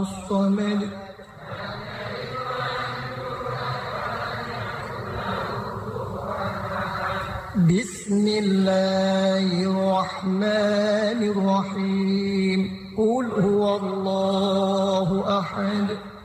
الصمد بسم الله الرحمن الرحيم قل هو الله أحد